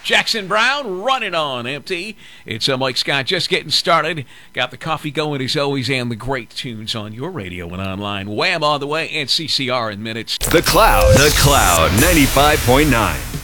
Jackson Brown, Running on Empty. It's Mike Scott just getting started. Got the coffee going as always and the great tunes on your radio and online. Wham on the way and CCR in minutes. The Cloud 95.9.